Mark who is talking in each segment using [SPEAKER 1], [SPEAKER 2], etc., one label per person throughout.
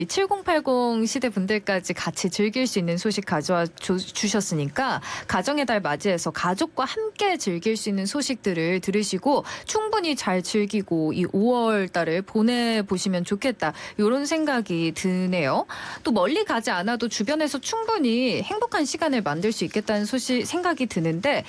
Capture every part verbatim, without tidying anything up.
[SPEAKER 1] 칠공팔공 시대 분들까지 같이 즐길 수 있는 소식 가져와 주, 주셨으니까 가정의 달 맞이해서 가족과 함께 즐길 수 있는 소식들을 들으시고 충분히 잘 즐기고 이 오월 달을 보내보시면 좋겠다. 이런 생각이 드네요. 또 멀리 가지 않아도 주변에서 충분히 행복한 시간을 만들 수 있겠다는 소식 생각이 드는데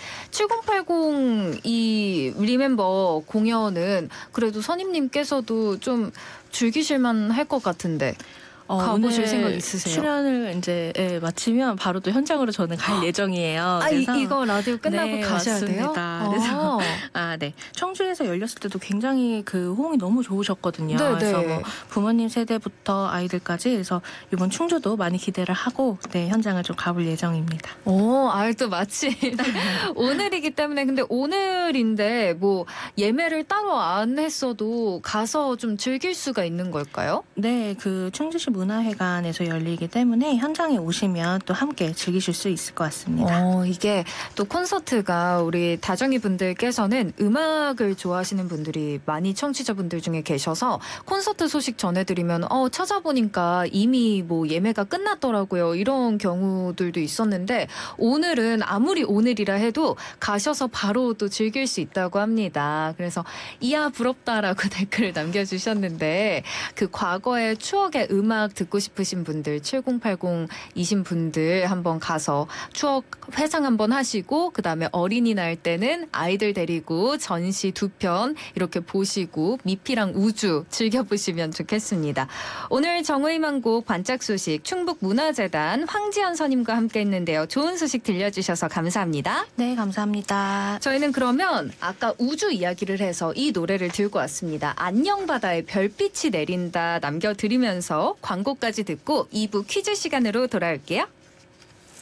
[SPEAKER 1] 칠공팔공 이 리멤버 공연은 그래도 선임님께서도 좀 즐기실만 할 것 같은데
[SPEAKER 2] 어,
[SPEAKER 1] 가보실 생각 있으세요?
[SPEAKER 2] 출연을 이제 예, 마치면 바로 또 현장으로 저는 갈 예정이에요.
[SPEAKER 1] 아,
[SPEAKER 2] 그래서
[SPEAKER 1] 이, 이거 라디오 끝나고
[SPEAKER 2] 네,
[SPEAKER 1] 가셔야 돼요?
[SPEAKER 2] 맞습니다. 그래서 아, 네. 청주에서 열렸을 때도 굉장히 그 호응이 너무 좋으셨거든요.
[SPEAKER 1] 네,
[SPEAKER 2] 그래서
[SPEAKER 1] 네.
[SPEAKER 2] 뭐 부모님 세대부터 아이들까지 그래서 이번 충주도 많이 기대를 하고 네, 현장을 좀 가볼 예정입니다.
[SPEAKER 1] 오, 아, 또 마침 오늘이기 때문에 근데 오늘인데 뭐 예매를 따로 안 했어도 가서 좀 즐길 수가 있는 걸까요?
[SPEAKER 2] 네, 그 충주시 문화회관에서 열리기 때문에 현장에 오시면 또 함께 즐기실 수 있을 것 같습니다.
[SPEAKER 1] 어, 이게 또 콘서트가 우리 다정이 분들께서는 음악을 좋아하시는 분들이 많이 청취자분들 중에 계셔서 콘서트 소식 전해드리면 어, 찾아보니까 이미 뭐 예매가 끝났더라고요. 이런 경우들도 있었는데 오늘은 아무리 오늘이라 해도 가셔서 바로 또 즐길 수 있다고 합니다. 그래서 이야 부럽다라고 댓글을 남겨주셨는데 그 과거의 추억의 음악 듣고 싶으신 분들 칠공팔공이신 분들 한번 가서 추억 회상 한번 하시고 그다음에 어린이날 때는 아이들 데리고 전시 두 편 이렇게 보시고 미피랑 우주 즐겨보시면 좋겠습니다. 오늘 정의만곡 반짝 소식 충북문화재단 황지연 선임과 함께 했는데요. 좋은 소식 들려주셔서 감사합니다.
[SPEAKER 2] 네, 감사합니다.
[SPEAKER 1] 저희는 그러면 아까 우주 이야기를 해서 이 노래를 들고 왔습니다. 안녕 바다에 별빛이 내린다 남겨드리면서 광고까지 듣고 이 부 퀴즈 시간으로 돌아올게요.